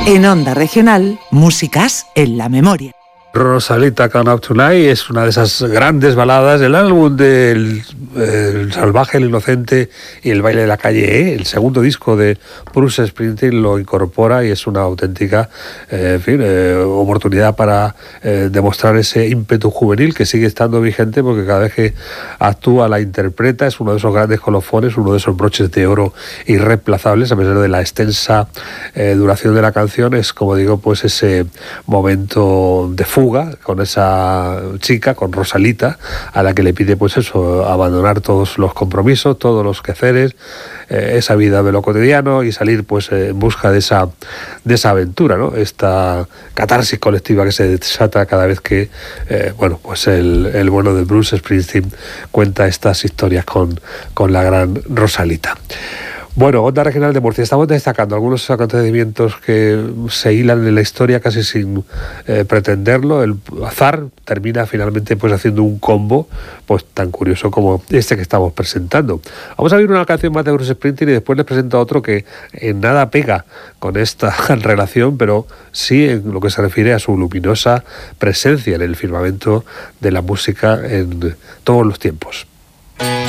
En Onda Regional, músicas en la memoria. Rosalita Come Out Tonight es una de esas grandes baladas del álbum del El salvaje, el inocente y el baile de la calle, el segundo disco de Bruce Springsteen lo incorpora y es una auténtica oportunidad para demostrar ese ímpetu juvenil que sigue estando vigente, porque cada vez que actúa la interpreta. Es uno de esos grandes colofones, uno de esos broches de oro irreemplazables, a pesar de la extensa duración de la canción. Es, como digo, pues ese momento de fuga con esa chica, con Rosalita, a la que le pide pues eso, abandonar todos los compromisos, todos los quehaceres, esa vida de lo cotidiano, y salir pues en busca de esa aventura, ¿no? Esta catarsis colectiva que se desata cada vez que pues el bueno de Bruce Springsteen cuenta estas historias con la gran Rosalita. Bueno, Onda Regional de Murcia, estamos destacando algunos acontecimientos que se hilan en la historia casi sin pretenderlo. El azar termina finalmente pues haciendo un combo pues tan curioso como este que estamos presentando. Vamos a ver una canción más de Bruce Springsteen y después les presento otro que en nada pega con esta relación, pero sí en lo que se refiere a su luminosa presencia en el firmamento de la música en todos los tiempos.